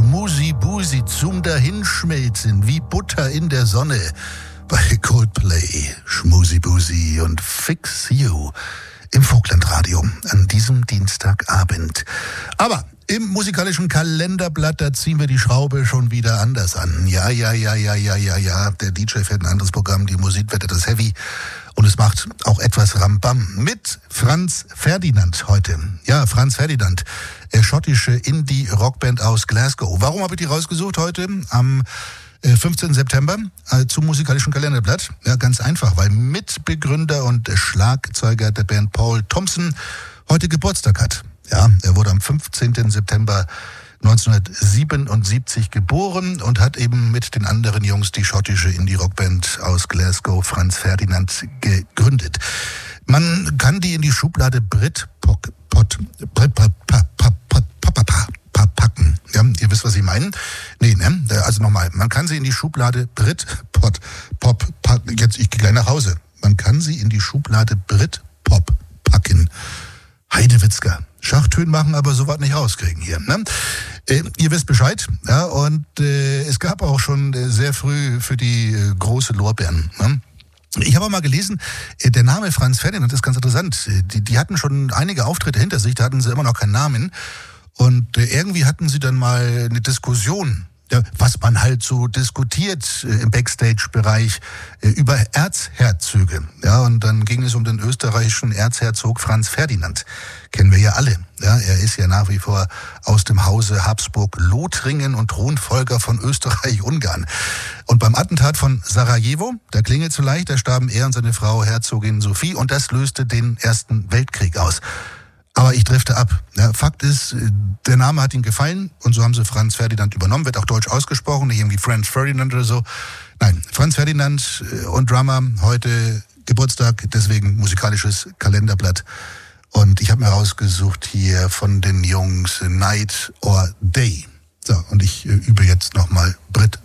Schmusi-Busi zum Dahinschmelzen wie Butter in der Sonne. Bei Coldplay, Schmusi-Busi und Fix You im Vogtlandradio an diesem Dienstagabend. Aber im musikalischen Kalenderblatt, da ziehen wir die Schraube schon wieder anders an. Ja. Der DJ fährt ein anderes Programm, die Musik wird etwas heavy. Und es macht auch etwas Rambam mit Franz Ferdinand heute. Ja, Franz Ferdinand, schottische Indie-Rockband aus Glasgow. Warum habe ich die rausgesucht heute am 15. September zum musikalischen Kalenderblatt? Ja, ganz einfach, weil Mitbegründer und Schlagzeuger der Band Paul Thompson heute Geburtstag hat. Ja, er wurde am 15. September 1977 geboren und hat eben mit den anderen Jungs die schottische Indie-Rockband aus Glasgow, Franz Ferdinand, gegründet. Man kann die in die Schublade Britpop packen. Ja, ihr wisst, was ich meine? Nee, ne? Also nochmal. Man kann sie in die Schublade Britpop packen. Jetzt, ich gehe gleich nach Hause. Man kann sie in die Schublade Britpop packen. Heidewitzka. Schachtönen machen, aber so was nicht rauskriegen hier. Ne? Ihr wisst Bescheid. Ja, und es gab auch schon sehr früh für die große Lorbeeren. Ne? Ich habe auch mal gelesen, der Name Franz Ferdinand ist ganz interessant. Die hatten schon einige Auftritte hinter sich, da hatten sie immer noch keinen Namen. Und irgendwie hatten sie dann mal eine Diskussion, was man halt so diskutiert im Backstage-Bereich über Erzherzöge. Ja, und dann ging es um den österreichischen Erzherzog Franz Ferdinand. Kennen wir ja alle. Ja, er ist ja nach wie vor aus dem Hause Habsburg-Lothringen und Thronfolger von Österreich-Ungarn. Und beim Attentat von Sarajevo, da klingelt so leicht, da starben er und seine Frau Herzogin Sophie und das löste den Ersten Weltkrieg aus. Aber ich drifte ab. Ja, Fakt ist, der Name hat ihnen gefallen und so haben sie Franz Ferdinand übernommen. Wird auch deutsch ausgesprochen, nicht irgendwie Franz Ferdinand oder so. Nein, Franz Ferdinand und Drummer, heute Geburtstag, deswegen musikalisches Kalenderblatt. Und ich habe mir rausgesucht hier von den Jungs Night or Day. So, und ich übe jetzt nochmal Brit